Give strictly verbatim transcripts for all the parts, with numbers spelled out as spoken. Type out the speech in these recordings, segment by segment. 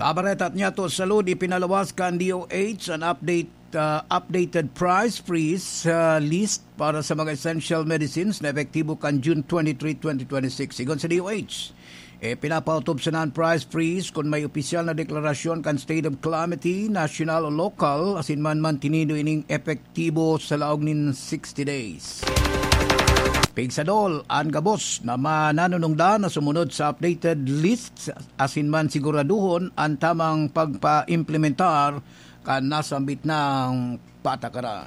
Sa abareta niya to salud, ipinalawas kan D O H an update uh, updated price freeze uh, list para sa mga essential medicines na epektibo kan June twenty-third, twenty twenty-six. Sigon sa D O H, eh, pinapautob sa non-price freeze kung may opisyal na deklarasyon kan state of calamity, national o local, asin man man tinido ining epektibo sa laog nin sixty days. Pigsadol, ang gabos na mananunungdan na sumunod sa updated list asin man siguraduhon ang tamang pagpa-implementar kan nasambit ng patakaran.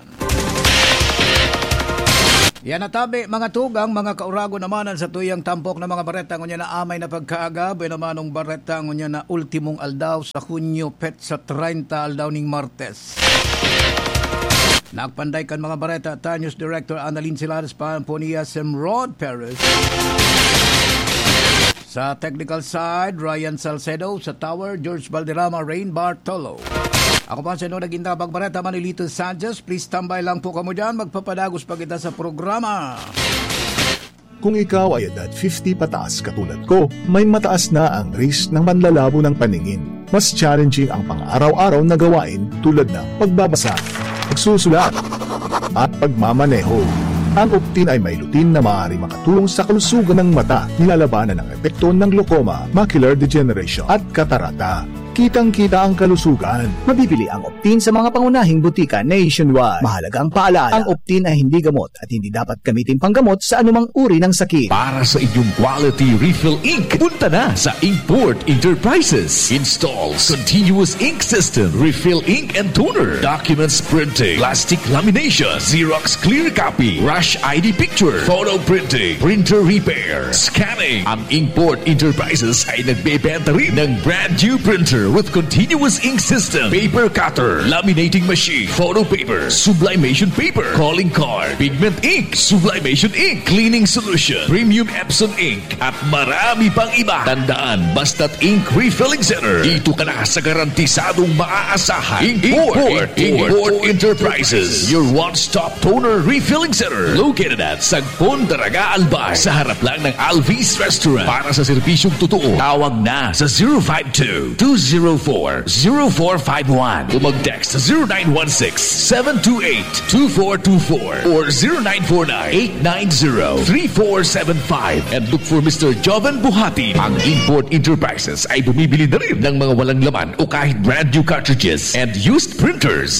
Yan natabi mga tugang, mga kaurago namanan sa tuyang tampok na mga bareta ngunya na amay na pagkaaga, buwan namanong bareta ngunya na ultimong aldaw sa Hunyo pet sa thirty aldaw ning Martes. Nagpanday kan mga bareta at News Director Annalyn Silares Pamponias and Rod Perez. Sa technical side, Ryan Salcedo. Sa tower, George Valderrama, Rain Bartolo. Ako pa sa inyo naging tabang bareta, Manilito Sanchez. Please tambay lang po kamo dyan. Magpapadagos pa kita sa programa. Kung ikaw ay edad fifty pataas katulad ko, may mataas na ang risk ng manlalabo ng paningin. Mas challenging ang pang-araw-araw na gawain tulad ng pagbabasa, pagsusulat, at pagmamaneho. Ang Optin ay may lutin na maaari makatulong sa kalusugan ng mata, nilalabanan ng epekto ng glaucoma, macular degeneration at katarata. Kitang-kita ang kalusugan. Mabibili ang Optin sa mga pangunahing butika nationwide. Mahalagang paalala, ang Optin ay hindi gamot at hindi dapat gamitin panggamot sa anumang uri ng sakit. Para sa inyong quality refill ink, punta na sa Inkport Enterprises. Installs continuous ink system, refill ink and toner, documents printing, plastic lamination, Xerox clear copy, Rush I D picture, photo printing, printer repair, scanning. Ang Inkport Enterprises ay nagbebenta rin ng brand new printer with continuous ink system, paper cutter, laminating machine, photo paper, sublimation paper, calling card, pigment ink, sublimation ink, cleaning solution, premium Epson ink, at marami pang iba. Tandaan, basta't ink refilling center, dito ka na sa garantisadong maaasahan. Inkport, Inkport Enterprises, your one-stop toner refilling center, located at Sagpon, Daraga, Albay, sa harap lang ng Alvis Restaurant. Para sa serbisyong totoo, tawag na sa zero five two, two zero four, zero four five one o mag-text sa zero nine one six, seven two eight, two four two four or zero nine four nine, eight nine zero, three four seven five and look for Mister Joven Buhati. Ang Inkport Enterprises ay bumibili na rin ng mga walang laman o kahit brand new cartridges and used printers.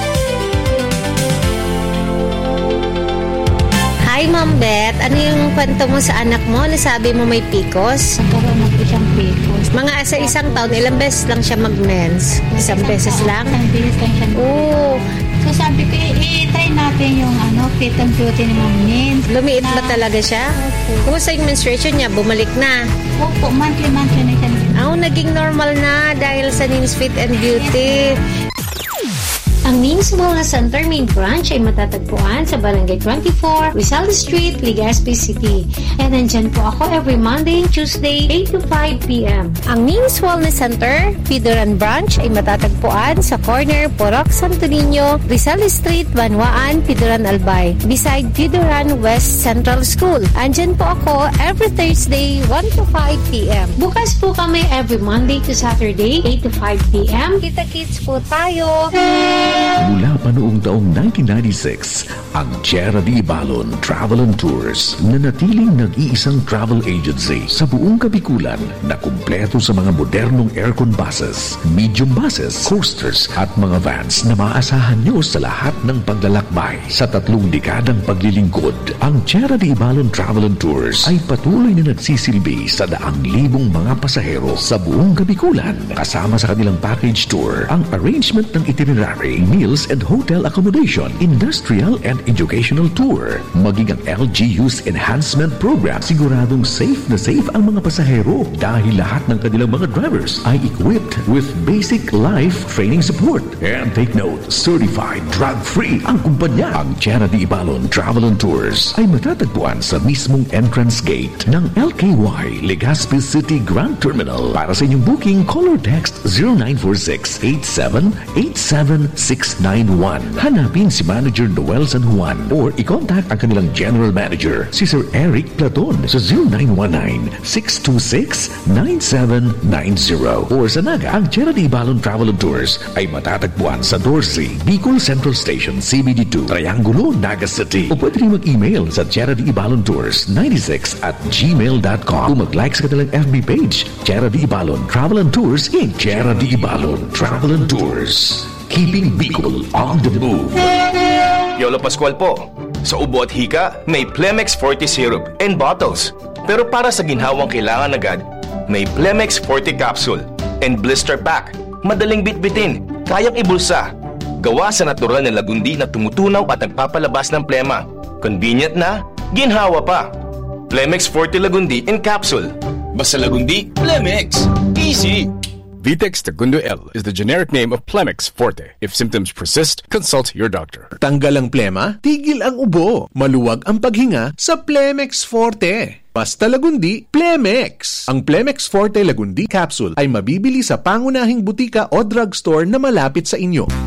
Hi, Ma'am Beth. Ano yung kwento mo sa anak mo? Nasabi mo may P C O S? Nagkaroon ng isang P C O S. Mga sa isang taon, ilang beses lang siya mag-mens? Isang beses lang? Isang beses lang siya. Oo. So sabi ko, i-try natin yung ano, fit and beauty ni Ma'am Nin. Lumiit ba talaga siya? Kumusta yung menstruation niya? Bumalik na? Opo, monthly-monthly na siya. Ah, naging normal na dahil sa Nin's Fit and Beauty. Ang Nins Wellness Center Main Branch ay matatagpuan sa Barangay twenty-four, Rizal Street, Legazpi City. And nandyan po ako every Monday and Tuesday, eight to five p.m. Ang Nins Wellness Center, Pidoran Branch ay matatagpuan sa corner Porok Santo Niño, Rizal Street, Banwaan, Pidoran Albay, beside Pidoran West Central School. Andyan po ako every Thursday, one to five p.m. Bukas po kami every Monday to Saturday, eight to five p.m. Kita-kits po tayo! Mula pa noong taong nineteen ninety-six, ang Tierra de Ibalon Travel and Tours na natiling nag-iisang travel agency sa buong Kabikulan na kumpleto sa mga modernong aircon buses, medium buses, coasters at mga vans na maasahan nyo sa lahat ng paglalakbay. Sa tatlong dekadang paglilingkod, ang Tierra de Ibalon Travel and Tours ay patuloy na nagsisilbi sa daang libong mga pasahero sa buong Kabikulan. Kasama sa kanilang package tour, ang arrangement ng itinerary, meals and hotel accommodation, industrial and educational tour, maging ang L G U's enhancement program. Siguradong safe na safe ang mga pasahero dahil lahat ng kanilang mga drivers ay equipped with basic life training support. And take note, certified drug-free ang kumpanya. Ang Tierra de Ibalon Travel and Tours ay matatagpuan sa mismong entrance gate ng L K Y Legazpi City Grand Terminal. Para sa inyong booking, call or text zero nine four six, eight seven eight seven six six nine one. Hanapin si Manager Noel San Juan or i-contact ang kanilang General Manager, si Sir Eric Platon sa zero nine one nine, six two six, nine seven nine zero. Or sa Naga, ang Charity Ibalon Travel and Tours ay matatagpuan sa Dorsey, Bicol Central Station, C B D two, Triangulo, Naga City. O pwede rin mag-email sa Charity Ibalon Tours ninety-six at gmail dot com o mag-like sa kanilang F B page, Charity Ibalon Travel and Tours in Charity Ibalon Travel and Tours. Keeping Bicol on the move. Yolo Pascual po. Sa ubo at hika, may Plemex forty syrup and bottles. Pero para sa ginhawang kailangan agad, may Plemex forty capsule and blister pack. Madaling bitbitin, kayang ibulsa. Gawa sa natural na lagundi na tumutunaw at nagpapalabas ng plema. Convenient na, ginhawa pa. Plemex forty Lagundi in capsule. Basta Lagundi, Plemex. Easy! Vitex Segundo L is the generic name of Plemex Forte. If symptoms persist, consult your doctor. Tanggal ang plema, tigil ang ubo. Maluwag ang paghinga sa Plemex Forte. Basta Lagundi, Plemex. Ang Plemex Forte Lagundi Capsule ay mabibili sa pangunahing butika o drugstore na malapit sa inyo.